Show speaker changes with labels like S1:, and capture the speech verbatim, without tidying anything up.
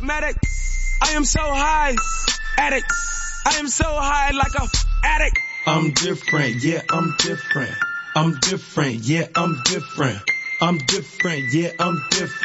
S1: medic. I am so high, addict. I am so high like a addict.
S2: I'm different, yeah, I'm different. I'm different, yeah, I'm different. I'm different, yeah, I'm different.